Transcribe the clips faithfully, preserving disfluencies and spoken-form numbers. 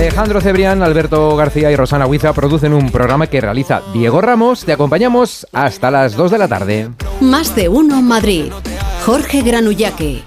Alejandro Cebrián, Alberto García y Rosana Huiza producen un programa que realiza Diego Ramos. Te acompañamos hasta las dos de la tarde. Más de uno Madrid. Jorge Granullaque.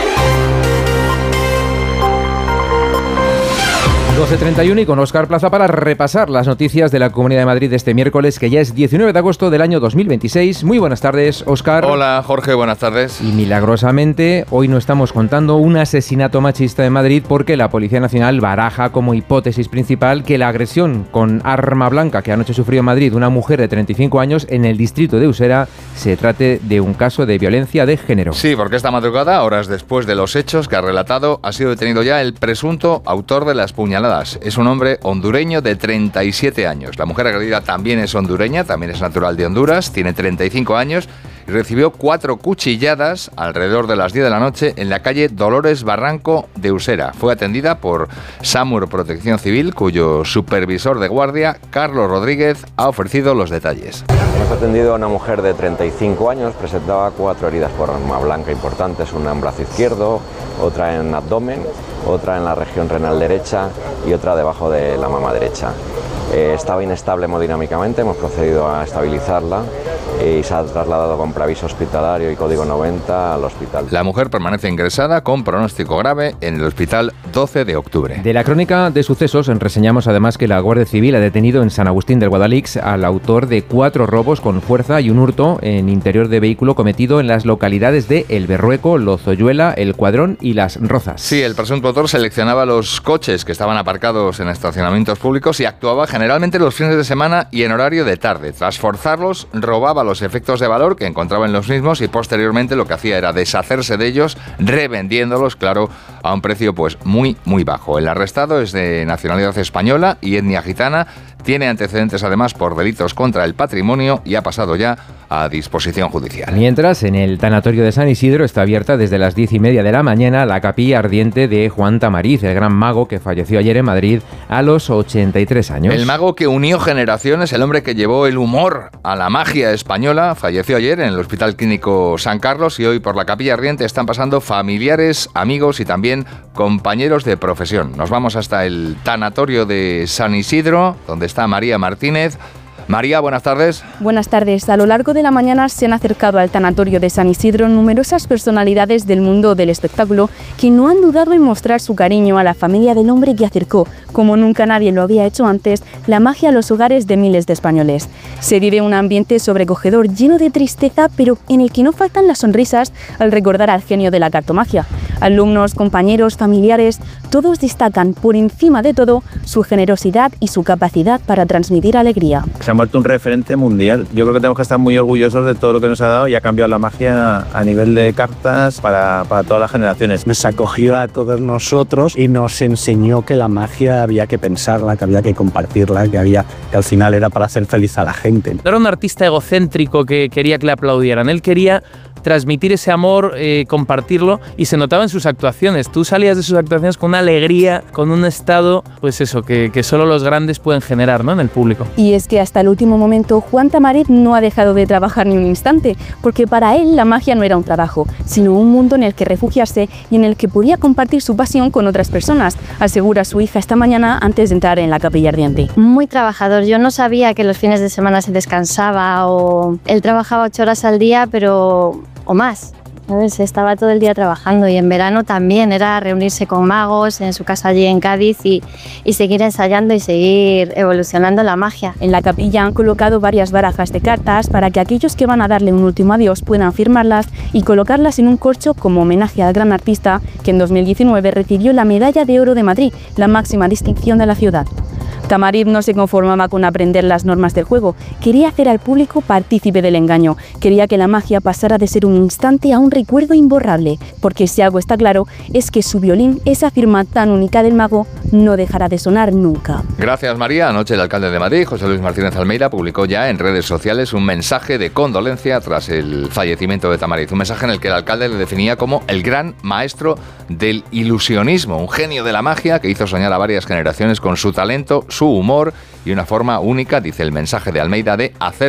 doce treinta y uno y con Óscar Plaza para repasar las noticias de la Comunidad de Madrid de este miércoles, que ya es diecinueve de agosto del año dos mil veintiséis. Muy buenas tardes, Óscar. Hola, Jorge, buenas tardes. Y milagrosamente, hoy no estamos contando un asesinato machista en Madrid porque la Policía Nacional baraja como hipótesis principal que la agresión con arma blanca que anoche sufrió en Madrid una mujer de treinta y cinco años en el distrito de Usera se trate de un caso de violencia de género. Sí, porque esta madrugada, horas después de los hechos que ha relatado, ha sido detenido ya el presunto autor de las puñaladas. Es un hombre hondureño de treinta y siete años. La mujer agredida también es hondureña, también es natural de Honduras, tiene treinta y cinco años y recibió cuatro cuchilladas alrededor de las diez de la noche en la calle Dolores Barranco de Usera. Fue atendida por SAMUR Protección Civil, cuyo supervisor de guardia, Carlos Rodríguez, ha ofrecido los detalles. Hemos atendido a una mujer de treinta y cinco años, presentaba cuatro heridas por arma blanca importantes, una en brazo izquierdo, otra en abdomen, otra en la región renal derecha y otra debajo de la mama derecha. Eh, estaba inestable hemodinámicamente, hemos procedido a estabilizarla y se ha trasladado con preaviso hospitalario y código noventa al hospital. La mujer permanece ingresada con pronóstico grave en el hospital doce de octubre. De la crónica de sucesos reseñamos además que la Guardia Civil ha detenido en San Agustín del Guadalix al autor de cuatro robos con fuerza y un hurto en interior de vehículo cometido en las localidades de El Berrueco, Lozoyuela, El Cuadrón y Las Rozas. Sí, el presunto autor seleccionaba los coches que estaban aparcados en estacionamientos públicos y actuaba generalmente los fines de semana y en horario de tarde. Tras forzarlos, robaba los efectos de valor que encontraba en los mismos y posteriormente lo que hacía era deshacerse de ellos, revendiéndolos, claro, a un precio pues muy, muy bajo. El arrestado es de nacionalidad española y etnia gitana. Tiene antecedentes además por delitos contra el patrimonio y ha pasado ya a disposición judicial. Mientras, en el tanatorio de San Isidro está abierta desde las diez y media de la mañana la capilla ardiente de Juan Tamariz, el gran mago que falleció ayer en Madrid a los ochenta y tres años. El mago que unió generaciones, el hombre que llevó el humor a la magia española, falleció ayer en el Hospital Clínico San Carlos y hoy por la capilla ardiente están pasando familiares, amigos y también compañeros de profesión. Nos vamos hasta el tanatorio de San Isidro, donde está María Martínez. María, buenas tardes. Buenas tardes. A lo largo de la mañana se han acercado al tanatorio de San Isidro numerosas personalidades del mundo del espectáculo que no han dudado en mostrar su cariño a la familia del hombre que acercó, como nunca nadie lo había hecho antes, la magia a los hogares de miles de españoles. Se vive un ambiente sobrecogedor, lleno de tristeza, pero en el que no faltan las sonrisas al recordar al genio de la cartomagia. Alumnos, compañeros, familiares, todos destacan por encima de todo su generosidad y su capacidad para transmitir alegría. Se ha vuelto un referente mundial. Yo creo que tenemos que estar muy orgullosos de todo lo que nos ha dado y ha cambiado la magia a nivel de cartas para, para todas las generaciones. Nos acogió a todos nosotros y nos enseñó que la magia había que pensarla, que había que compartirla, que, había, que al final era para hacer feliz a la gente. No era un artista egocéntrico que quería que le aplaudieran, él quería transmitir ese amor, eh, compartirlo, y se notaba en sus actuaciones. Tú salías de sus actuaciones con una alegría, con un estado, pues eso, que, que solo los grandes pueden generar, ¿no?, en el público. Y es que hasta el último momento Juan Tamariz no ha dejado de trabajar ni un instante, porque para él la magia no era un trabajo, sino un mundo en el que refugiarse y en el que podía compartir su pasión con otras personas, asegura su hija esta mañana antes de entrar en la capilla ardiente. Muy trabajador. Yo no sabía que los fines de semana se descansaba o él trabajaba ocho horas al día, pero o más. ¿Sabes? Estaba todo el día trabajando y en verano también era reunirse con magos en su casa allí en Cádiz y, y seguir ensayando y seguir evolucionando la magia. En la capilla han colocado varias barajas de cartas para que aquellos que van a darle un último adiós puedan firmarlas y colocarlas en un corcho como homenaje al gran artista que en dos mil diecinueve recibió la Medalla de Oro de Madrid, la máxima distinción de la ciudad. Tamariz no se conformaba con aprender las normas del juego, quería hacer al público partícipe del engaño, quería que la magia pasara de ser un instante a un recuerdo imborrable, porque si algo está claro es que su violín, esa firma tan única del mago, no dejará de sonar nunca. Gracias, María. Anoche el alcalde de Madrid, José Luis Martínez Almeida, publicó ya en redes sociales un mensaje de condolencia tras el fallecimiento de Tamariz, un mensaje en el que el alcalde le definía como el gran maestro del ilusionismo, un genio de la magia que hizo soñar a varias generaciones con su talento, su humor y una forma única, dice el mensaje de Almeida, de hacer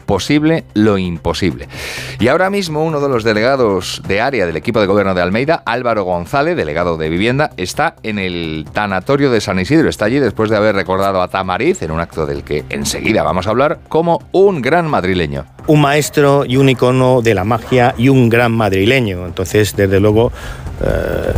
posible lo imposible. Y ahora mismo uno de los delegados de área del equipo de gobierno de Almeida, Álvaro González, delegado de Vivienda, está en el tanatorio de San Isidro. Está allí después de haber recordado a Tamariz, en un acto del que enseguida vamos a hablar, como un gran madrileño. Un maestro y un icono de la magia y un gran madrileño. Entonces, desde luego, eh,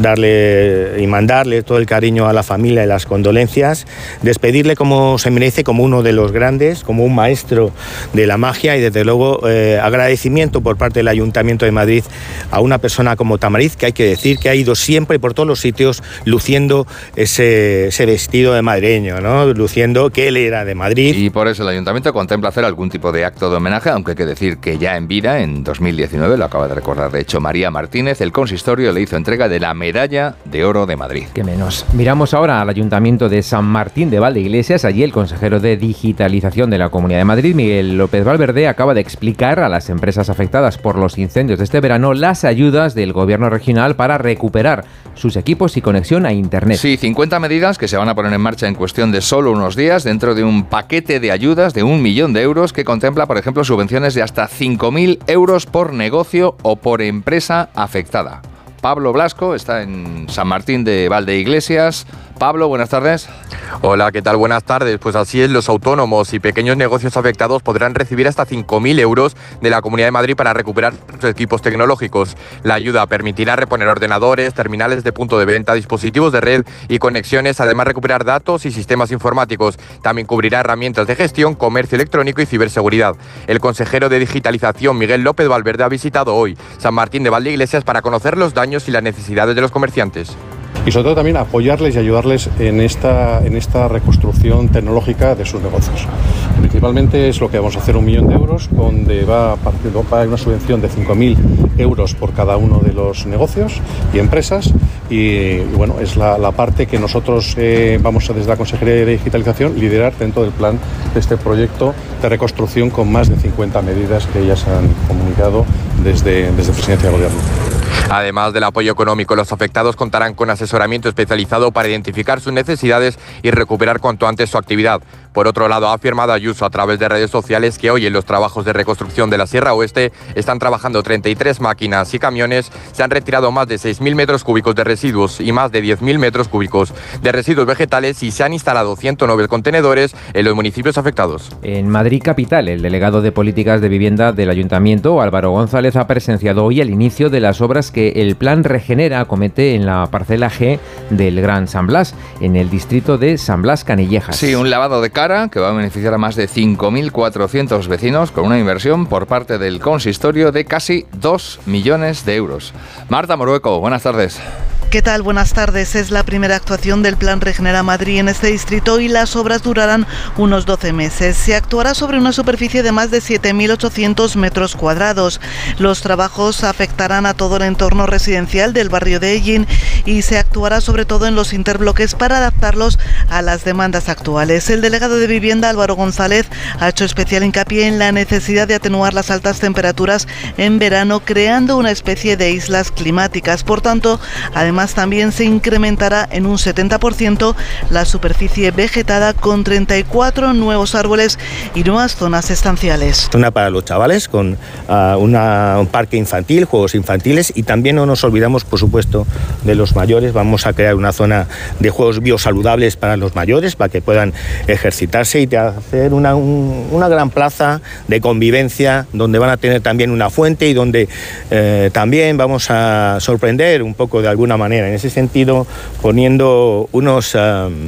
darle y mandarle todo el cariño a la familia y las condolencias, despedirle como se merece, como uno de los grandes, como un maestro de la magia y desde luego eh, agradecimiento por parte del Ayuntamiento de Madrid a una persona como Tamariz, que hay que decir que ha ido siempre por todos los sitios luciendo ese, ese vestido de madrileño, ¿no? Luciendo que él era de Madrid. Y por eso el Ayuntamiento contempla hacer algún tipo de acto de homenaje, aunque hay que decir que ya en vida, en dos mil diecinueve, lo acaba de recordar de hecho María Martínez, el consistorio le hizo entrega de la Medalla de Oro de Madrid. Qué menos. Miramos ahora al Ayuntamiento de San Martín de Valdeiglesias. Allí el consejero de Digitalización de la Comunidad de Madrid, Miguel López Valverde, acaba de explicar a las empresas afectadas por los incendios de este verano las ayudas del gobierno regional para recuperar sus equipos y conexión a Internet. Sí, cincuenta medidas que se van a poner en marcha en cuestión de solo unos días dentro de un paquete de ayudas de un millón de euros que contempla, por ejemplo, subvenciones de hasta cinco mil euros por negocio o por empresa afectada. Pablo Blasco está en San Martín de Valdeiglesias. Pablo, buenas tardes. Hola, ¿qué tal? Buenas tardes. Pues así es, los autónomos y pequeños negocios afectados podrán recibir hasta cinco mil euros de la Comunidad de Madrid para recuperar sus equipos tecnológicos. La ayuda permitirá reponer ordenadores, terminales de punto de venta, dispositivos de red y conexiones, además recuperar datos y sistemas informáticos. También cubrirá herramientas de gestión, comercio electrónico y ciberseguridad. El consejero de Digitalización, Miguel López Valverde, ha visitado hoy San Martín de Valdeiglesias para conocer los daños y las necesidades de los comerciantes. Y sobre todo también apoyarles y ayudarles en esta, en esta reconstrucción tecnológica de sus negocios. Principalmente es lo que vamos a hacer, un millón de euros, donde va a partir va una subvención de cinco mil euros por cada uno de los negocios y empresas. Y, y bueno, es la, la parte que nosotros eh, vamos a, desde la Consejería de Digitalización, liderar dentro del plan de este proyecto de reconstrucción con más de cincuenta medidas que ya se han comunicado desde, desde Presidencia de Gobierno. Además del apoyo económico, los afectados contarán con asesoramiento especializado para identificar sus necesidades y recuperar cuanto antes su actividad. Por otro lado, ha afirmado Ayuso a través de redes sociales que hoy en los trabajos de reconstrucción de la Sierra Oeste están trabajando treinta y tres máquinas y camiones. Se han retirado más de seis mil metros cúbicos de residuos y más de diez mil metros cúbicos de residuos vegetales y se han instalado ciento nueve contenedores en los municipios afectados. En Madrid capital, el delegado de Políticas de Vivienda del Ayuntamiento, Álvaro González, ha presenciado hoy el inicio de las obras que el Plan Regenera acomete en la parcela G del Gran San Blas, en el distrito de San Blas Canillejas. Sí, un lavado de cara que va a beneficiar a más de cinco mil cuatrocientos vecinos con una inversión por parte del consistorio de casi dos millones de euros. Marta Morueco, buenas tardes. ¿Qué tal? Buenas tardes. Es la primera actuación del Plan Regenera Madrid en este distrito y las obras durarán unos doce meses. Se actuará sobre una superficie de más de siete mil ochocientos metros cuadrados. Los trabajos afectarán a todo el entorno residencial del barrio de Ellín y se actuará sobre todo en los interbloques para adaptarlos a las demandas actuales. El delegado de Vivienda, Álvaro González, ha hecho especial hincapié en la necesidad de atenuar las altas temperaturas en verano, creando una especie de islas climáticas. Por tanto, además también se incrementará en un setenta por ciento la superficie vegetada con treinta y cuatro nuevos árboles y nuevas zonas estanciales. Una para los chavales con uh, una, un parque infantil, juegos infantiles y también no nos olvidamos, por supuesto, de los mayores. Vamos a crear una zona de juegos biosaludables para los mayores para que puedan ejercitarse y hacer una, un, una gran plaza de convivencia donde van a tener también una fuente y donde eh, también vamos a sorprender un poco de alguna manera. En ese sentido, poniendo unos um,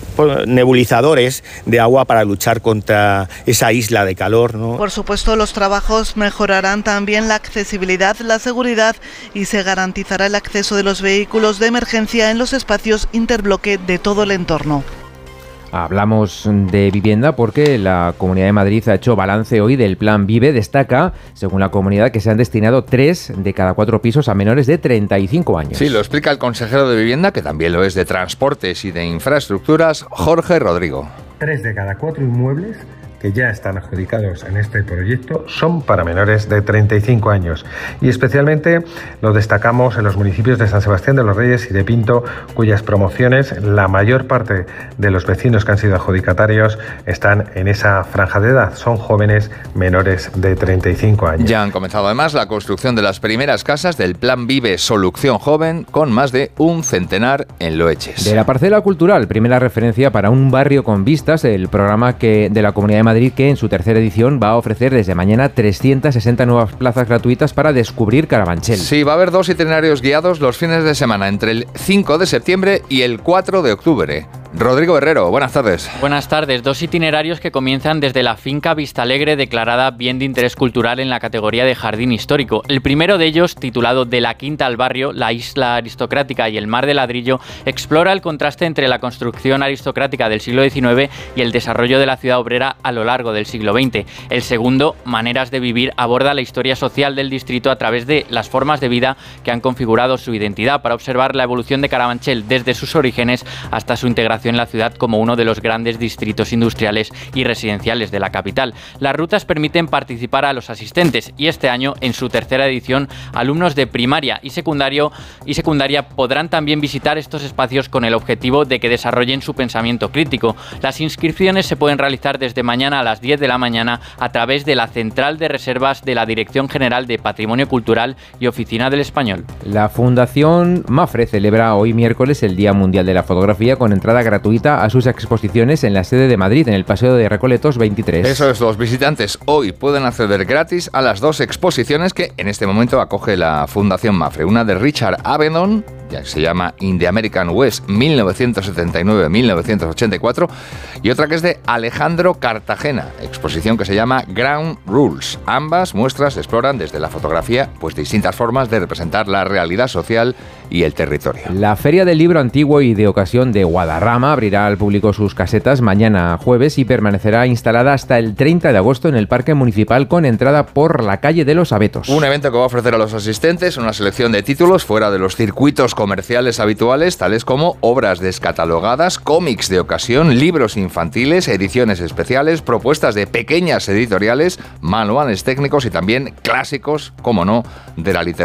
nebulizadores de agua para luchar contra esa isla de calor, ¿no? Por supuesto, los trabajos mejorarán también la accesibilidad, la seguridad y se garantizará el acceso de los vehículos de emergencia en los espacios interbloque de todo el entorno. Hablamos de vivienda porque la Comunidad de Madrid ha hecho balance hoy del Plan Vive. Destaca, según la comunidad, que se han destinado tres de cada cuatro pisos a menores de treinta y cinco años. Sí, lo explica el consejero de Vivienda, que también lo es de Transportes y de Infraestructuras, Jorge Rodrigo. Tres de cada cuatro inmuebles que ya están adjudicados en este proyecto son para menores de treinta y cinco años y especialmente lo destacamos en los municipios de San Sebastián de los Reyes y de Pinto, cuyas promociones, la mayor parte de los vecinos que han sido adjudicatarios están en esa franja de edad, son jóvenes menores de treinta y cinco años. Ya han comenzado además la construcción de las primeras casas del Plan Vive Solución Joven con más de un centenar en Loeches. De la parcela cultural, primera referencia para un barrio con vistas, el programa que de la Comunidad de Madrid que en su tercera edición va a ofrecer desde mañana trescientas sesenta nuevas plazas gratuitas para descubrir Carabanchel. Sí, va a haber dos itinerarios guiados los fines de semana entre el cinco de septiembre y el cuatro de octubre. Rodrigo Herrero, buenas tardes. Buenas tardes. Dos itinerarios que comienzan desde la finca Vistalegre, declarada Bien de Interés Cultural en la categoría de Jardín Histórico. El primero de ellos, titulado De la Quinta al Barrio, la isla aristocrática y el mar de ladrillo, explora el contraste entre la construcción aristocrática del siglo diecinueve y el desarrollo de la ciudad obrera a lo largo del siglo veinte. El segundo, Maneras de Vivir, aborda la historia social del distrito a través de las formas de vida que han configurado su identidad, para observar la evolución de Carabanchel desde sus orígenes hasta su integración en la ciudad como uno de los grandes distritos industriales y residenciales de la capital. Las rutas permiten participar a los asistentes y este año, en su tercera edición, alumnos de primaria y secundario y secundaria podrán también visitar estos espacios con el objetivo de que desarrollen su pensamiento crítico. Las inscripciones se pueden realizar desde mañana a las diez de la mañana a través de la Central de Reservas de la Dirección General de Patrimonio Cultural y Oficina del Español. La Fundación Mafre celebra hoy miércoles el Día Mundial de la Fotografía con entrada gratuita a sus exposiciones en la sede de Madrid, en el Paseo de Recoletos veintitrés. Eso es, los visitantes hoy pueden acceder gratis a las dos exposiciones que en este momento acoge la Fundación Mafre. Una de Richard Avedon, ya que se llama In the American West mil novecientos setenta y nueve a mil novecientos ochenta y cuatro, y otra que es de Alejandro Cartagena, exposición que se llama Ground Rules. Ambas muestras exploran desde la fotografía pues distintas formas de representar la realidad social y el territorio. La Feria del Libro Antiguo y de Ocasión de Guadarrama abrirá al público sus casetas mañana jueves y permanecerá instalada hasta el treinta de agosto en el Parque Municipal con entrada por la calle de los Abetos. Un evento que va a ofrecer a los asistentes una selección de títulos fuera de los circuitos comerciales habituales, tales como obras descatalogadas, cómics de ocasión, libros infantiles, ediciones especiales, propuestas de pequeñas editoriales, manuales técnicos y también clásicos, como no, de la literatura